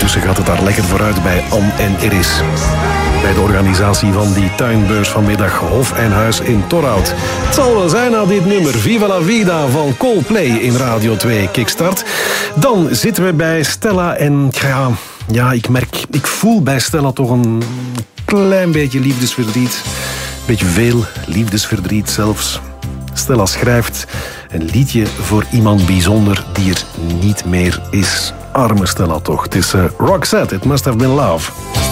Intussen gaat het daar lekker vooruit bij Anne en Iris. Bij de organisatie van die tuinbeurs vanmiddag Hof en Huis in Torhout. Het zal wel zijn na dit nummer Viva la Vida van Coldplay in Radio 2 Kickstart. Dan zitten we bij Stella en ja, ik voel bij Stella toch een klein beetje liefdesverdriet. Een beetje veel liefdesverdriet zelfs. Stella schrijft een liedje voor iemand bijzonder die er niet meer is. Arme Stella toch. Het is Roxette, It Must Have Been Love.